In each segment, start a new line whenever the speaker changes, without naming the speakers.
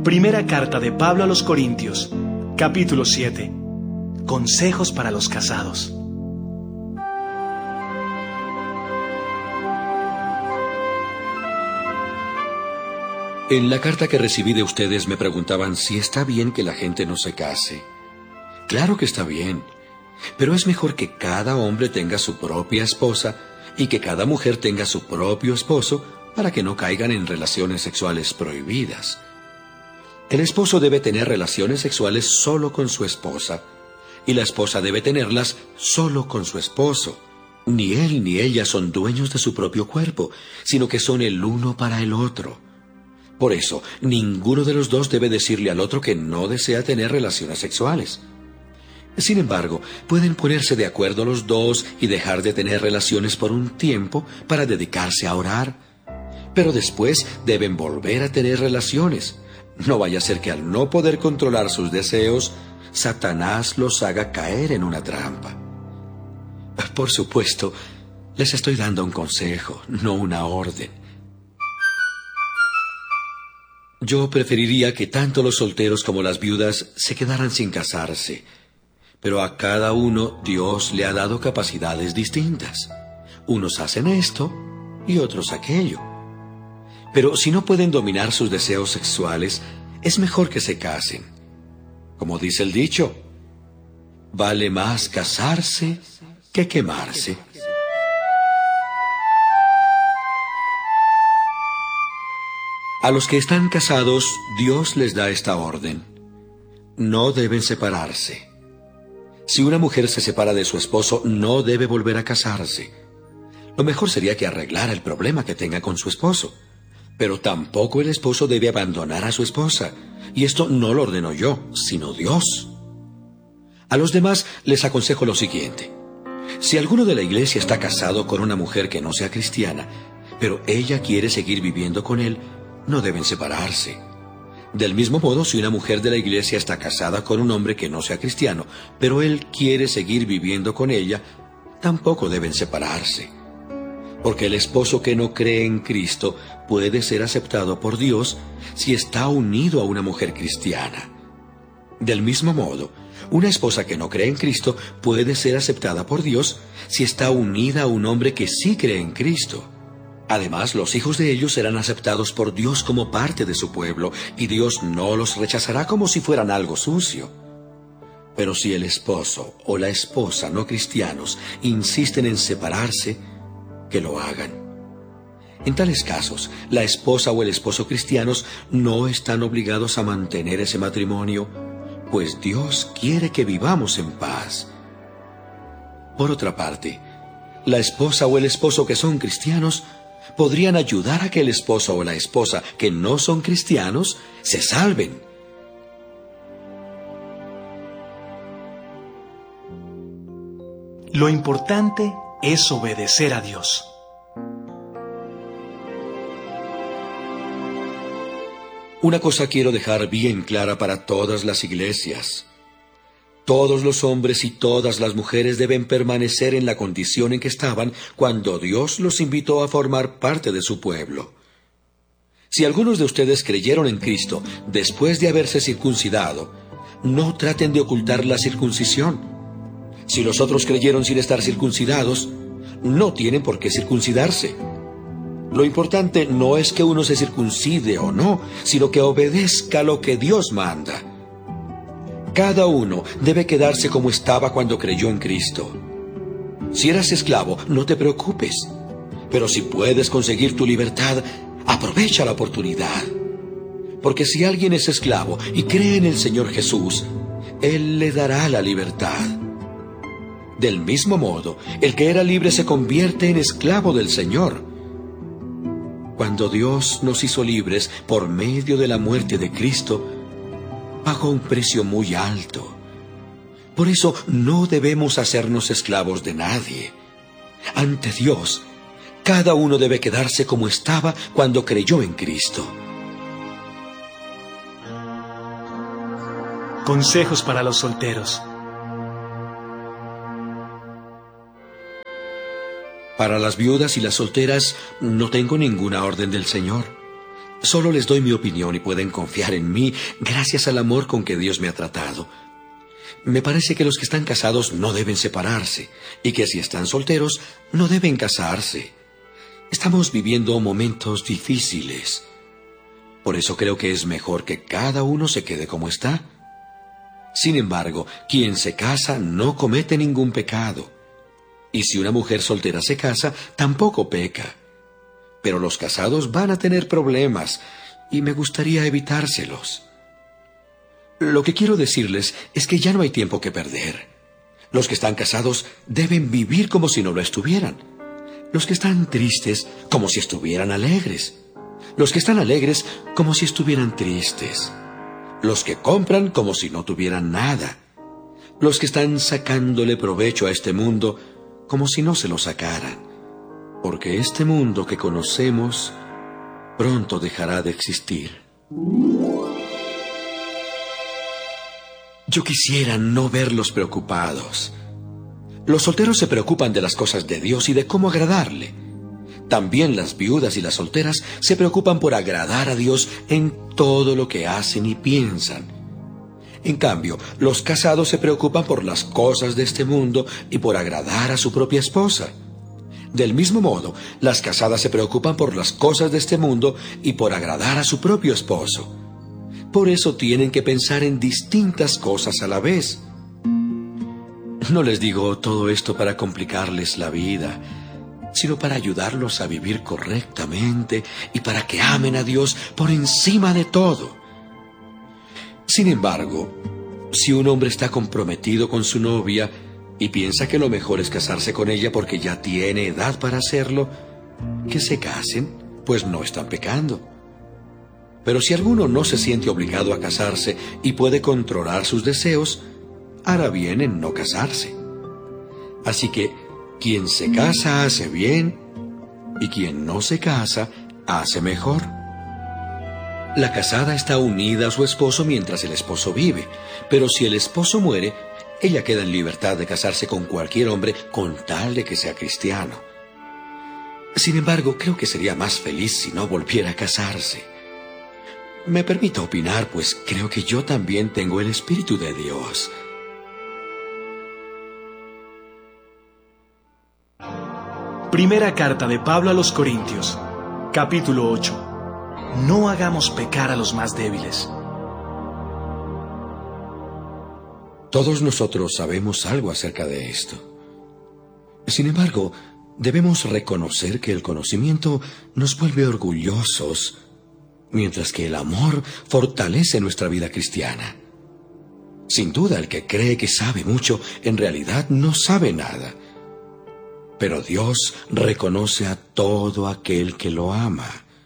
Primera carta de Pablo a los Corintios, capítulo 7. Consejos para los casados.
En la carta que recibí de ustedes me preguntaban si está bien que la gente no se case. Claro que está bien, pero es mejor que cada hombre tenga su propia esposa y que cada mujer tenga su propio esposo para que no caigan en relaciones sexuales prohibidas. El esposo debe tener relaciones sexuales solo con su esposa y la esposa debe tenerlas solo con su esposo. Ni él ni ella son dueños de su propio cuerpo, sino que son el uno para el otro. Por eso, ninguno de los dos debe decirle al otro que no desea tener relaciones sexuales. Sin embargo, pueden ponerse de acuerdo los dos y dejar de tener relaciones por un tiempo para dedicarse a orar. Pero después deben volver a tener relaciones. No vaya a ser que al no poder controlar sus deseos, Satanás los haga caer en una trampa. Por supuesto, les estoy dando un consejo, no una orden. Yo preferiría que tanto los solteros como las viudas se quedaran sin casarse, pero a cada uno Dios le ha dado capacidades distintas. Unos hacen esto y otros aquello. Pero si no pueden dominar sus deseos sexuales, es mejor que se casen. Como dice el dicho, vale más casarse que quemarse. A los que están casados, Dios les da esta orden. No deben separarse. Si una mujer se separa de su esposo, no debe volver a casarse. Lo mejor sería que arreglara el problema que tenga con su esposo. Pero tampoco el esposo debe abandonar a su esposa. Y esto no lo ordeno yo, sino Dios. A los demás les aconsejo lo siguiente. Si alguno de la iglesia está casado con una mujer que no sea cristiana, pero ella quiere seguir viviendo con él, no deben separarse. Del mismo modo, si una mujer de la iglesia está casada con un hombre que no sea cristiano, pero él quiere seguir viviendo con ella, tampoco deben separarse. Porque el esposo que no cree en Cristo puede ser aceptado por Dios si está unido a una mujer cristiana. Del mismo modo, una esposa que no cree en Cristo puede ser aceptada por Dios si está unida a un hombre que sí cree en Cristo. Además, los hijos de ellos serán aceptados por Dios como parte de su pueblo, y Dios no los rechazará como si fueran algo sucio. Pero si el esposo o la esposa no cristianos insisten en separarse, que lo hagan. En tales casos, la esposa o el esposo cristianos no están obligados a mantener ese matrimonio, pues Dios quiere que vivamos en paz. Por otra parte, la esposa o el esposo que son cristianos podrían ayudar a que el esposo o la esposa que no son cristianos se salven.
Lo importante es obedecer a Dios.
Una cosa quiero dejar bien clara para todas las iglesias. Todos los hombres y todas las mujeres deben permanecer en la condición en que estaban cuando Dios los invitó a formar parte de su pueblo. Si algunos de ustedes creyeron en Cristo después de haberse circuncidado, no traten de ocultar la circuncisión. Si los otros creyeron sin estar circuncidados, no tienen por qué circuncidarse. Lo importante no es que uno se circuncide o no, sino que obedezca lo que Dios manda. Cada uno debe quedarse como estaba cuando creyó en Cristo. Si eras esclavo, no te preocupes. Pero si puedes conseguir tu libertad, aprovecha la oportunidad. Porque si alguien es esclavo y cree en el Señor Jesús, Él le dará la libertad. Del mismo modo, el que era libre se convierte en esclavo del Señor. Cuando Dios nos hizo libres por medio de la muerte de Cristo, pagó un precio muy alto. Por eso no debemos hacernos esclavos de nadie. Ante Dios, cada uno debe quedarse como estaba cuando creyó en Cristo.
Consejos para los solteros.
Para las viudas y las solteras no tengo ninguna orden del Señor. Solo les doy mi opinión y pueden confiar en mí gracias al amor con que Dios me ha tratado. Me parece que los que están casados no deben separarse y que si están solteros no deben casarse. Estamos viviendo momentos difíciles. Por eso creo que es mejor que cada uno se quede como está. Sin embargo, quien se casa no comete ningún pecado. Y si una mujer soltera se casa, tampoco peca. Pero los casados van a tener problemas y me gustaría evitárselos. Lo que quiero decirles es que ya no hay tiempo que perder. Los que están casados deben vivir como si no lo estuvieran. Los que están tristes, como si estuvieran alegres. Los que están alegres, como si estuvieran tristes. Los que compran, como si no tuvieran nada. Los que están sacándole provecho a este mundo, como si no se lo sacaran. Porque este mundo que conocemos pronto dejará de existir. Yo quisiera no verlos preocupados. Los solteros se preocupan de las cosas de Dios y de cómo agradarle. También las viudas y las solteras se preocupan por agradar a Dios en todo lo que hacen y piensan. En cambio, los casados se preocupan por las cosas de este mundo y por agradar a su propia esposa. Del mismo modo, las casadas se preocupan por las cosas de este mundo y por agradar a su propio esposo. Por eso tienen que pensar en distintas cosas a la vez. No les digo todo esto para complicarles la vida, sino para ayudarlos a vivir correctamente y para que amen a Dios por encima de todo. Sin embargo, si un hombre está comprometido con su novia y piensa que lo mejor es casarse con ella porque ya tiene edad para hacerlo, que se casen, pues no están pecando. Pero si alguno no se siente obligado a casarse y puede controlar sus deseos, hará bien en no casarse. Así que quien se casa hace bien y quien no se casa hace mejor. La casada está unida a su esposo mientras el esposo vive, pero si el esposo muere, ella queda en libertad de casarse con cualquier hombre con tal de que sea cristiano. Sin embargo, creo que sería más feliz si no volviera a casarse. Me permito opinar, pues creo que yo también tengo el Espíritu de Dios.
Primera carta de Pablo a los Corintios, capítulo 8. No hagamos pecar a los más débiles.
Todos nosotros sabemos algo acerca de esto. Sin embargo, debemos reconocer que el conocimiento nos vuelve orgullosos, mientras que el amor fortalece nuestra vida cristiana. Sin duda, el que cree que sabe mucho, en realidad no sabe nada. Pero Dios reconoce a todo aquel que lo ama.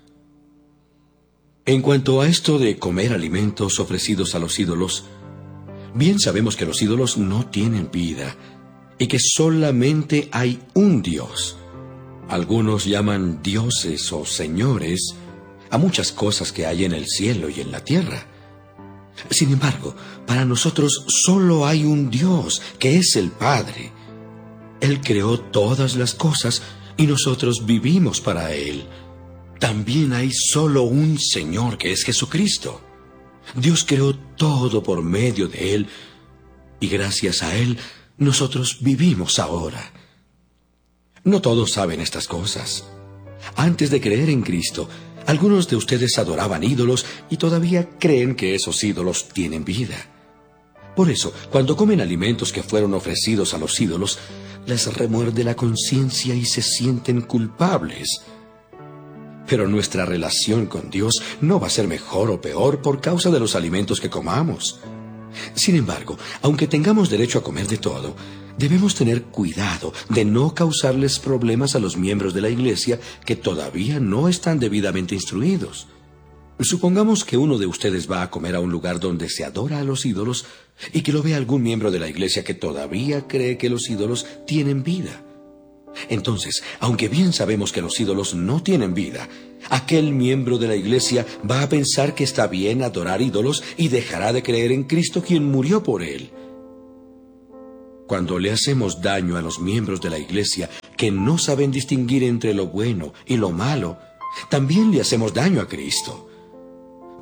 En cuanto a esto de comer alimentos ofrecidos a los ídolos, bien sabemos que los ídolos no tienen vida y que solamente hay un Dios. Algunos llaman dioses o señores a muchas cosas que hay en el cielo y en la tierra. Sin embargo, para nosotros solo hay un Dios, que es el Padre. Él creó todas las cosas y nosotros vivimos para Él. También hay solo un Señor, que es Jesucristo. Dios creó todo por medio de Él y gracias a Él nosotros vivimos ahora. No todos saben estas cosas. Antes de creer en Cristo, algunos de ustedes adoraban ídolos y todavía creen que esos ídolos tienen vida. Por eso, cuando comen alimentos que fueron ofrecidos a los ídolos, les remuerde la conciencia y se sienten culpables. Pero nuestra relación con Dios no va a ser mejor o peor por causa de los alimentos que comamos. Sin embargo, aunque tengamos derecho a comer de todo, debemos tener cuidado de no causarles problemas a los miembros de la iglesia que todavía no están debidamente instruidos. Supongamos que uno de ustedes va a comer a un lugar donde se adora a los ídolos y que lo vea algún miembro de la iglesia que todavía cree que los ídolos tienen vida. Entonces, aunque bien sabemos que los ídolos no tienen vida, aquel miembro de la iglesia va a pensar que está bien adorar ídolos y dejará de creer en Cristo, quien murió por él. Cuando le hacemos daño a los miembros de la iglesia que no saben distinguir entre lo bueno y lo malo, también le hacemos daño a Cristo.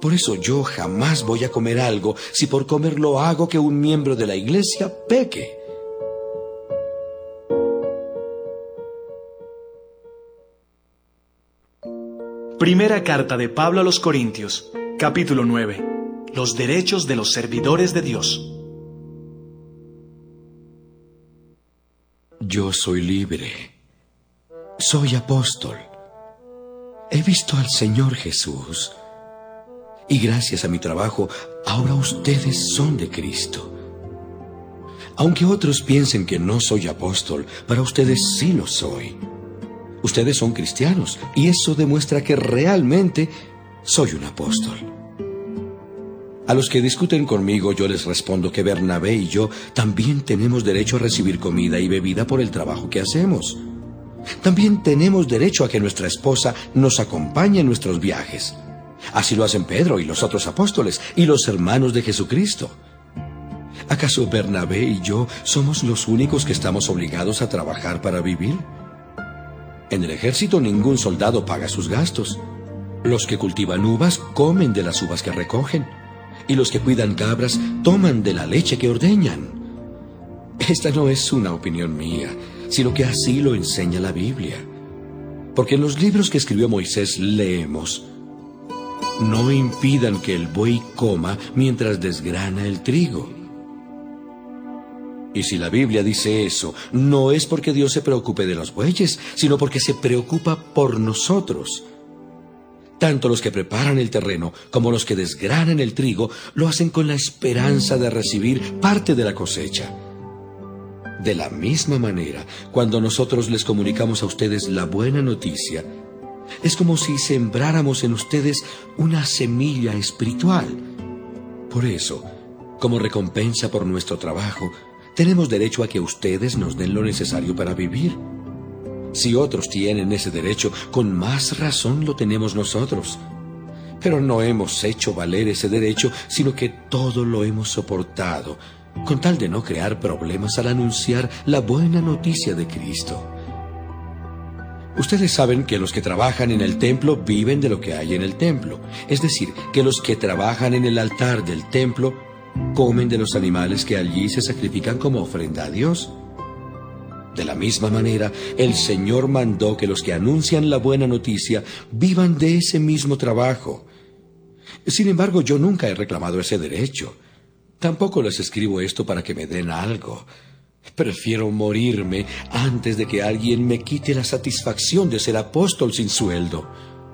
Por eso yo jamás voy a comer algo si por comerlo hago que un miembro de la iglesia peque.
Primera carta de Pablo a los Corintios, capítulo 9. Los derechos de los servidores de Dios.
Yo soy libre. Soy apóstol. He visto al Señor Jesús. Y gracias a mi trabajo, ahora ustedes son de Cristo. Aunque otros piensen que no soy apóstol, para ustedes sí lo soy. Ustedes son cristianos, y eso demuestra que realmente soy un apóstol. A los que discuten conmigo, yo les respondo que Bernabé y yo también tenemos derecho a recibir comida y bebida por el trabajo que hacemos. También tenemos derecho a que nuestra esposa nos acompañe en nuestros viajes. Así lo hacen Pedro y los otros apóstoles y los hermanos de Jesucristo. ¿Acaso Bernabé y yo somos los únicos que estamos obligados a trabajar para vivir? En el ejército ningún soldado paga sus gastos. Los que cultivan uvas comen de las uvas que recogen, y los que cuidan cabras toman de la leche que ordeñan. Esta no es una opinión mía, sino que así lo enseña la Biblia. Porque en los libros que escribió Moisés leemos: no impidan que el buey coma mientras desgrana el trigo. Y si la Biblia dice eso, no es porque Dios se preocupe de los bueyes, sino porque se preocupa por nosotros. Tanto los que preparan el terreno como los que desgranan el trigo lo hacen con la esperanza de recibir parte de la cosecha. De la misma manera, cuando nosotros les comunicamos a ustedes la buena noticia, es como si sembráramos en ustedes una semilla espiritual. Por eso, como recompensa por nuestro trabajo, tenemos derecho a que ustedes nos den lo necesario para vivir. Si otros tienen ese derecho, con más razón lo tenemos nosotros. Pero no hemos hecho valer ese derecho, sino que todo lo hemos soportado, con tal de no crear problemas al anunciar la buena noticia de Cristo. Ustedes saben que los que trabajan en el templo viven de lo que hay en el templo. Es decir, que los que trabajan en el altar del templo comen de los animales que allí se sacrifican como ofrenda a Dios. De la misma manera, el Señor mandó que los que anuncian la buena noticia vivan de ese mismo trabajo. Sin embargo, yo nunca he reclamado ese derecho. Tampoco les escribo esto para que me den algo. Prefiero morirme antes de que alguien me quite la satisfacción de ser apóstol sin sueldo.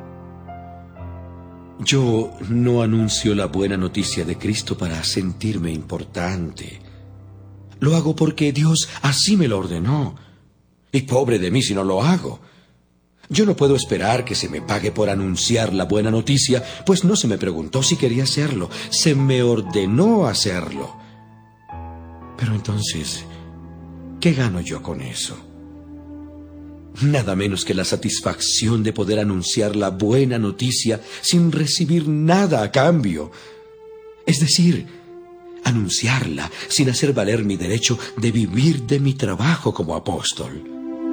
Yo no anuncio la buena noticia de Cristo para sentirme importante. Lo hago porque Dios así me lo ordenó. Y pobre de mí si no lo hago. Yo no puedo esperar que se me pague por anunciar la buena noticia, pues no se me preguntó si quería hacerlo. Se me ordenó hacerlo. Pero entonces, ¿qué gano yo con eso? Nada menos que la satisfacción de poder anunciar la buena noticia sin recibir nada a cambio. Es decir, anunciarla sin hacer valer mi derecho de vivir de mi trabajo como apóstol.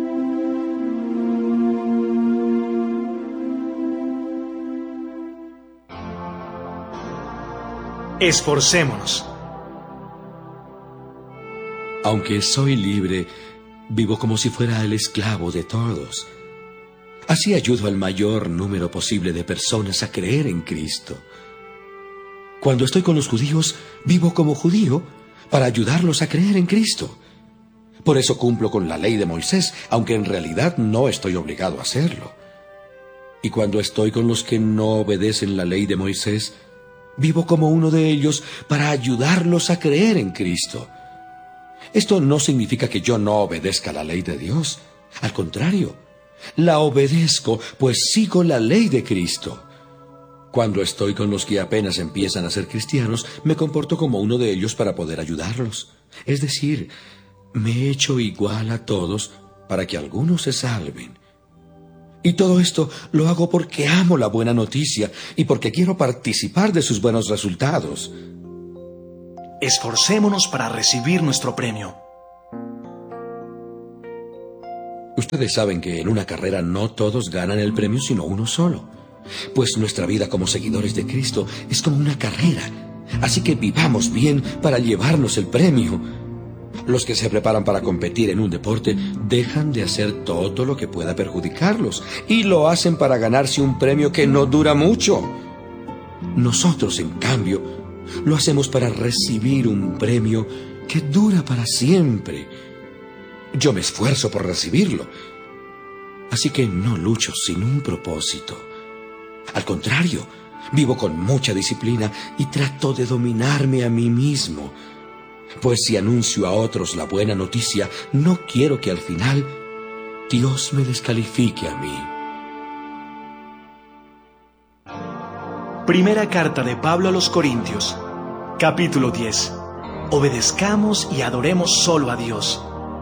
Esforcémonos.
Aunque soy libre, vivo como si fuera el esclavo de todos. Así ayudo al mayor número posible de personas a creer en Cristo. Cuando estoy con los judíos, vivo como judío para ayudarlos a creer en Cristo. Por eso cumplo con la ley de Moisés, aunque en realidad no estoy obligado a hacerlo. Y cuando estoy con los que no obedecen la ley de Moisés, vivo como uno de ellos para ayudarlos a creer en Cristo. Esto no significa que yo no obedezca la ley de Dios. Al contrario, la obedezco, pues sigo la ley de Cristo. Cuando estoy con los que apenas empiezan a ser cristianos, me comporto como uno de ellos para poder ayudarlos. Es decir, me he hecho igual a todos para que algunos se salven. Y todo esto lo hago porque amo la buena noticia y porque quiero participar de sus buenos resultados.
Esforcémonos para recibir nuestro premio.
Ustedes saben que en una carrera no todos ganan el premio, sino uno solo. pues nuestra vida como seguidores de Cristo es como una carrera. Así que vivamos bien para llevarnos el premio. Los que se preparan para competir en un deporte dejan de hacer todo lo que pueda perjudicarlos y lo hacen para ganarse un premio que no dura mucho. Nosotros, en cambio, lo hacemos para recibir un premio que dura para siempre. Yo me esfuerzo por recibirlo, así que no lucho sin un propósito. Al contrario, vivo con mucha disciplina y trato de dominarme a mí mismo. Pues si anuncio a otros la buena noticia, no quiero que al final Dios me descalifique a mí.
Primera carta de Pablo a los Corintios, capítulo 10. Obedezcamos y adoremos solo a Dios.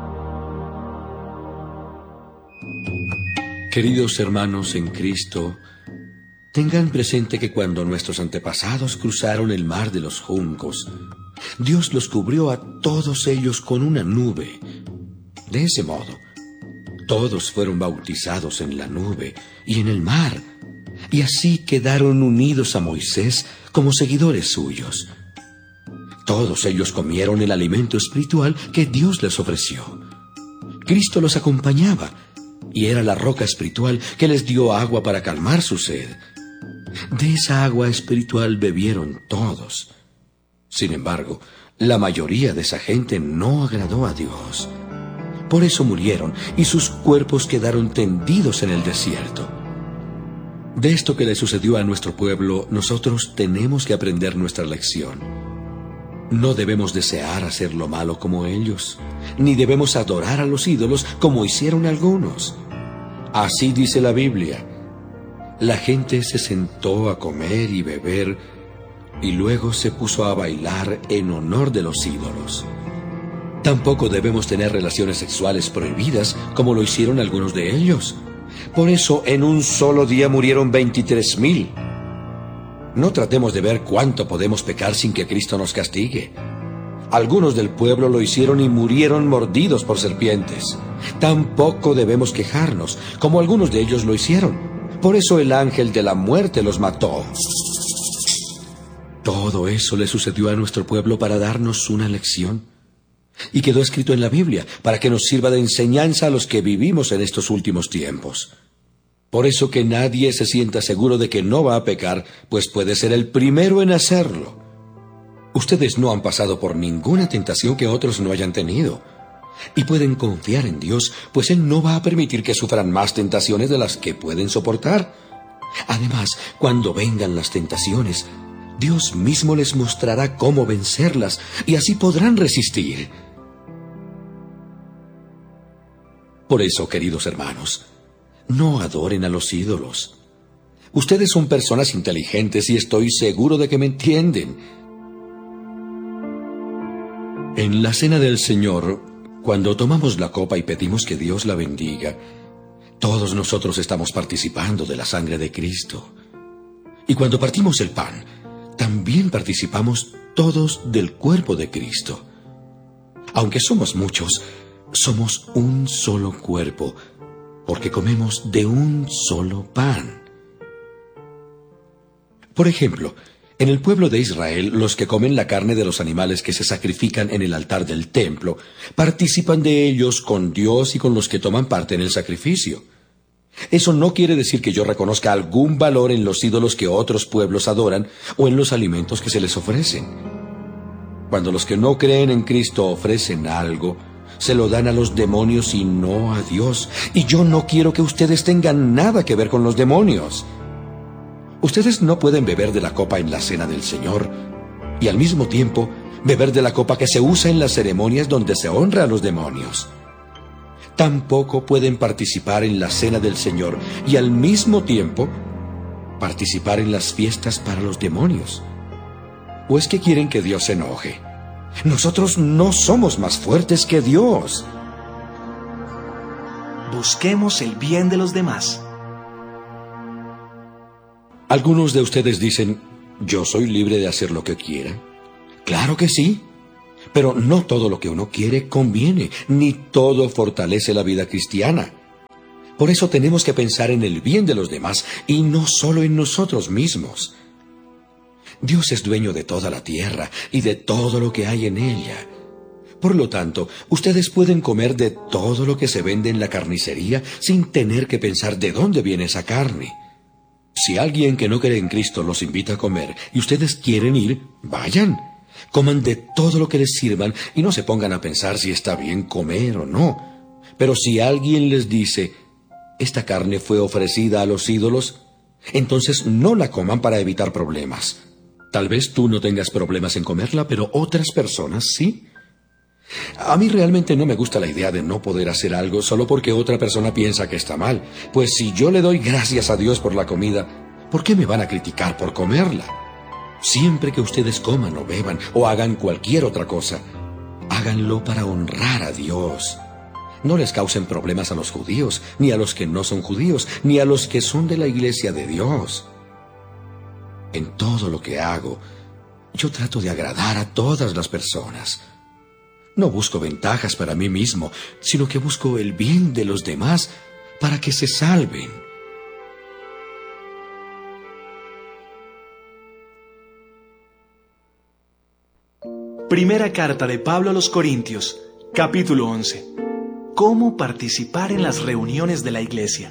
Queridos hermanos en Cristo, tengan presente que cuando nuestros antepasados cruzaron el mar de los juncos, Dios los cubrió a todos ellos con una nube. De ese modo, todos fueron bautizados en la nube y en el mar, y así quedaron unidos a Moisés como seguidores suyos. Todos ellos comieron el alimento espiritual que Dios les ofreció. Cristo los acompañaba, y era la roca espiritual que les dio agua para calmar su sed. De esa agua espiritual bebieron todos. Sin embargo, la mayoría de esa gente no agradó a Dios. Por eso murieron y sus cuerpos quedaron tendidos en el desierto. De esto que le sucedió a nuestro pueblo, nosotros tenemos que aprender nuestra lección. No debemos desear hacer lo malo como ellos, ni debemos adorar a los ídolos como hicieron algunos. Así dice la Biblia: la gente se sentó a comer y beber, y luego se puso a bailar en honor de los ídolos. Tampoco debemos tener relaciones sexuales prohibidas como lo hicieron algunos de ellos. Por eso en un solo día murieron 23,000. No tratemos de ver cuánto podemos pecar sin que Cristo nos castigue. Algunos del pueblo lo hicieron y murieron mordidos por serpientes. Tampoco debemos quejarnos, como algunos de ellos lo hicieron. Por eso el ángel de la muerte los mató. Todo eso le sucedió a nuestro pueblo para darnos una lección. Y quedó escrito en la Biblia para que nos sirva de enseñanza a los que vivimos en estos últimos tiempos. Por eso que nadie se sienta seguro de que no va a pecar, pues puede ser el primero en hacerlo. Ustedes no han pasado por ninguna tentación que otros no hayan tenido. Y pueden confiar en Dios, pues Él no va a permitir que sufran más tentaciones de las que pueden soportar. Además, cuando vengan las tentaciones, Dios mismo les mostrará cómo vencerlas, y así podrán resistir. Por eso, queridos hermanos, no adoren a los ídolos. Ustedes son personas inteligentes y estoy seguro de que me entienden. En la cena del Señor, cuando tomamos la copa y pedimos que Dios la bendiga, todos nosotros estamos participando de la sangre de Cristo. Y cuando partimos el pan, también participamos todos del cuerpo de Cristo. Aunque somos muchos, somos un solo cuerpo, porque comemos de un solo pan. Por ejemplo, en el pueblo de Israel, los que comen la carne de los animales que se sacrifican en el altar del templo, participan de ellos con Dios y con los que toman parte en el sacrificio. Eso no quiere decir que yo reconozca algún valor en los ídolos que otros pueblos adoran o en los alimentos que se les ofrecen. Cuando los que no creen en Cristo ofrecen algo, se lo dan a los demonios y no a Dios. Y yo no quiero que ustedes tengan nada que ver con los demonios. Ustedes no pueden beber de la copa en la cena del Señor y al mismo tiempo beber de la copa que se usa en las ceremonias donde se honra a los demonios. Tampoco pueden participar en la cena del Señor y al mismo tiempo participar en las fiestas para los demonios. ¿O es que quieren que Dios se enoje? Nosotros no somos más fuertes que Dios.
Busquemos el bien de los demás.
Algunos de ustedes dicen, ¿yo soy libre de hacer lo que quiera? Claro que sí. Pero no todo lo que uno quiere conviene, ni todo fortalece la vida cristiana. Por eso tenemos que pensar en el bien de los demás y no solo en nosotros mismos. Dios es dueño de toda la tierra y de todo lo que hay en ella. Por lo tanto, ustedes pueden comer de todo lo que se vende en la carnicería sin tener que pensar de dónde viene esa carne. Si alguien que no cree en Cristo los invita a comer y ustedes quieren ir, vayan. Coman de todo lo que les sirvan y no se pongan a pensar si está bien comer o no. Pero si alguien les dice, esta carne fue ofrecida a los ídolos, entonces no la coman para evitar problemas. Tal vez tú no tengas problemas en comerla, pero otras personas sí. A mí realmente no me gusta la idea de no poder hacer algo solo porque otra persona piensa que está mal. Pues si yo le doy gracias a Dios por la comida, ¿por qué me van a criticar por comerla? Siempre que ustedes coman o beban o hagan cualquier otra cosa, háganlo para honrar a Dios. No les causen problemas a los judíos, ni a los que no son judíos, ni a los que son de la iglesia de Dios. En todo lo que hago, yo trato de agradar a todas las personas. No busco ventajas para mí mismo, sino que busco el bien de los demás para que se salven.
Primera carta de Pablo a los Corintios, capítulo 11. ¿Cómo participar en las reuniones de la iglesia?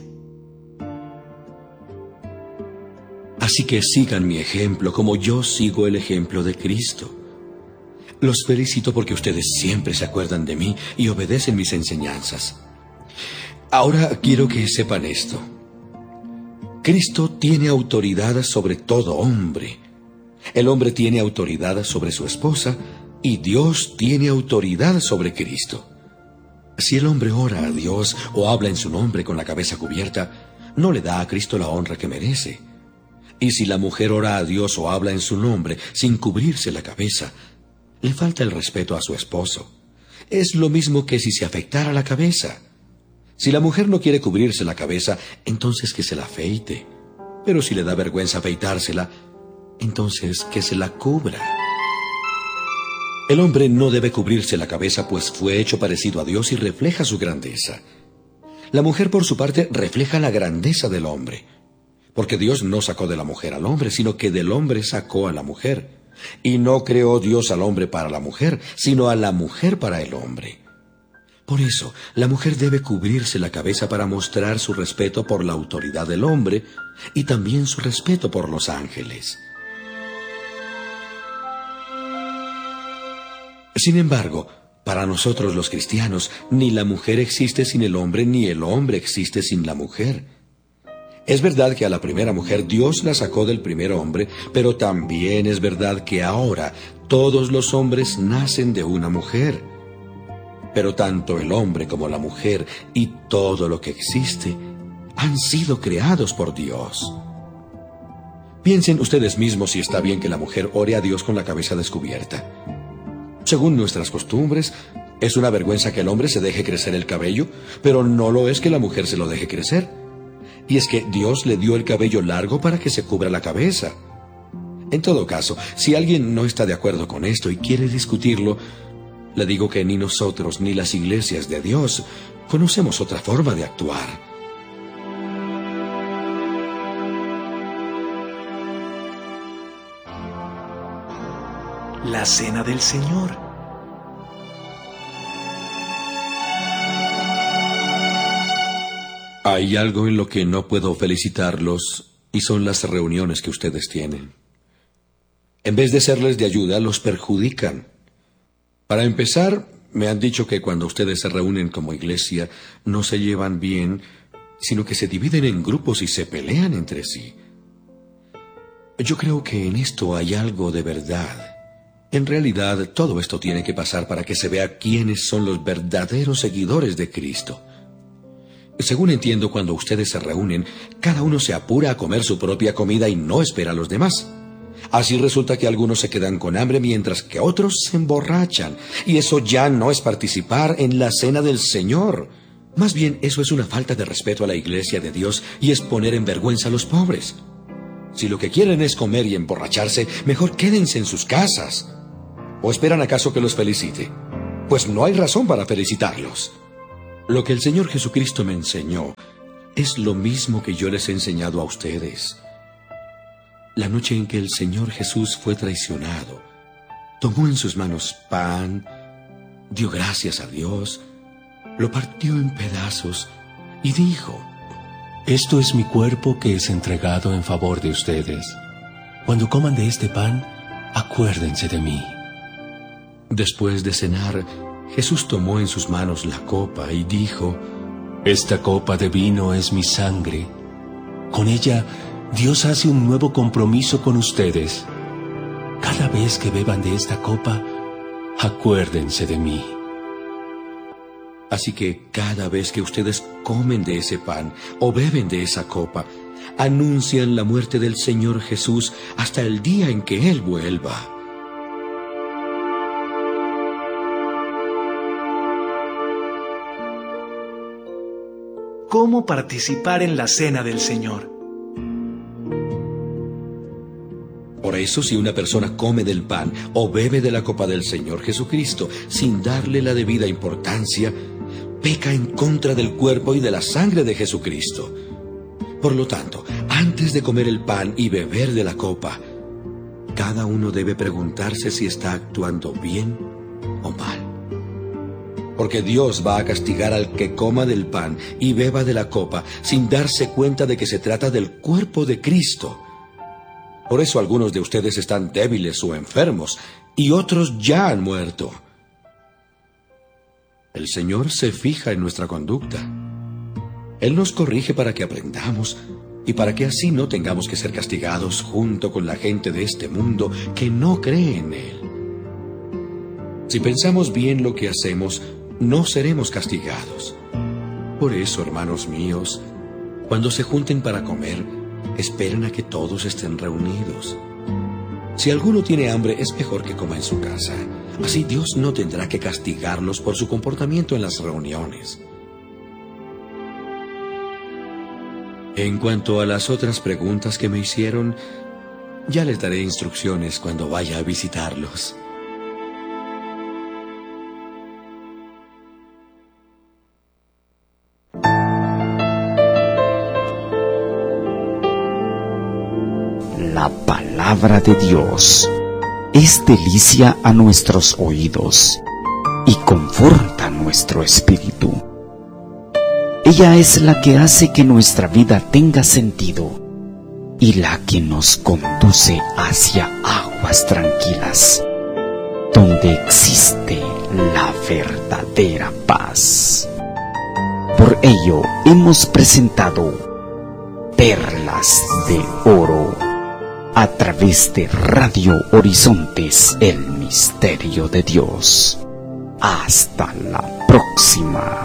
Así que sigan mi ejemplo como yo sigo el ejemplo de Cristo. Los felicito porque ustedes siempre se acuerdan de mí y obedecen mis enseñanzas. Ahora quiero que sepan esto. Cristo tiene autoridad sobre todo hombre. El hombre tiene autoridad sobre su esposa y Dios tiene autoridad sobre Cristo. Si el hombre ora a Dios o habla en su nombre con la cabeza cubierta, no le da a Cristo la honra que merece. Y si la mujer ora a Dios o habla en su nombre sin cubrirse la cabeza, le falta el respeto a su esposo. Es lo mismo que si se afeitara la cabeza. Si la mujer no quiere cubrirse la cabeza, entonces que se la afeite. Pero si le da vergüenza afeitársela, entonces que se la cubra. El hombre no debe cubrirse la cabeza, pues fue hecho parecido a Dios y refleja su grandeza. La mujer, por su parte, refleja la grandeza del hombre. Porque Dios no sacó de la mujer al hombre, sino que del hombre sacó a la mujer. Y no creó Dios al hombre para la mujer, sino a la mujer para el hombre. Por eso, la mujer debe cubrirse la cabeza para mostrar su respeto por la autoridad del hombre y también su respeto por los ángeles. Sin embargo, para nosotros los cristianos, ni la mujer existe sin el hombre, ni el hombre existe sin la mujer. Es verdad que a la primera mujer Dios la sacó del primer hombre, pero también es verdad que ahora todos los hombres nacen de una mujer. Pero tanto el hombre como la mujer y todo lo que existe han sido creados por Dios. Piensen ustedes mismos si está bien que la mujer ore a Dios con la cabeza descubierta. Según nuestras costumbres, es una vergüenza que el hombre se deje crecer el cabello, pero no lo es que la mujer se lo deje crecer. Y es que Dios le dio el cabello largo para que se cubra la cabeza. En todo caso, si alguien no está de acuerdo con esto y quiere discutirlo, le digo que ni nosotros ni las iglesias de Dios conocemos otra forma de actuar.
La cena del Señor.
Hay algo en lo que no puedo felicitarlos, y son las reuniones que ustedes tienen. En vez de serles de ayuda, los perjudican. Para empezar, me han dicho que cuando ustedes se reúnen como iglesia, no se llevan bien, sino que se dividen en grupos y se pelean entre sí. Yo creo que en esto hay algo de verdad. En realidad, todo esto tiene que pasar para que se vea quiénes son los verdaderos seguidores de Cristo. Según entiendo, cuando ustedes se reúnen, cada uno se apura a comer su propia comida y no espera a los demás. Así resulta que algunos se quedan con hambre mientras que otros se emborrachan. Y eso ya no es participar en la cena del Señor. Más bien, eso es una falta de respeto a la iglesia de Dios y es poner en vergüenza a los pobres. Si lo que quieren es comer y emborracharse, mejor quédense en sus casas. ¿O esperan acaso que los felicite? Pues no hay razón para felicitarlos. Lo que el Señor Jesucristo me enseñó es lo mismo que yo les he enseñado a ustedes. La noche en que el Señor Jesús fue traicionado, tomó en sus manos pan, dio gracias a Dios, lo partió en pedazos y dijo:
Esto es mi cuerpo que es entregado en favor de ustedes. Cuando coman de este pan, acuérdense de mí.
Después de cenar, Jesús tomó en sus manos la copa y dijo:
Esta copa de vino es mi sangre. Con ella, Dios hace un nuevo compromiso con ustedes. Cada vez que beban de esta copa, acuérdense de mí.
Así que cada vez que ustedes comen de ese pan o beben de esa copa, anuncian la muerte del Señor Jesús hasta el día en que Él vuelva.
¿Cómo participar en la cena del Señor?
Por eso, si una persona come del pan o bebe de la copa del Señor Jesucristo sin darle la debida importancia, peca en contra del cuerpo y de la sangre de Jesucristo. Por lo tanto, antes de comer el pan y beber de la copa, cada uno debe preguntarse si está actuando bien o mal. Porque Dios va a castigar al que coma del pan y beba de la copa sin darse cuenta de que se trata del cuerpo de Cristo. Por eso algunos de ustedes están débiles o enfermos y otros ya han muerto. El Señor se fija en nuestra conducta. Él nos corrige para que aprendamos y para que así no tengamos que ser castigados junto con la gente de este mundo que no cree en Él. Si pensamos bien lo que hacemos, no seremos castigados. Por eso, hermanos míos, cuando se junten para comer, esperen a que todos estén reunidos. Si alguno tiene hambre, es mejor que coma en su casa. Así Dios no tendrá que castigarlos por su comportamiento en las reuniones. En cuanto a las otras preguntas que me hicieron, ya les daré instrucciones cuando vaya a visitarlos.
La palabra de Dios es delicia a nuestros oídos y conforta nuestro espíritu. Ella es la que hace que nuestra vida tenga sentido y la que nos conduce hacia aguas tranquilas, donde existe la verdadera paz. Por ello hemos presentado Perlas de Oro a través de Radio Horizontes, el misterio de Dios. Hasta la próxima.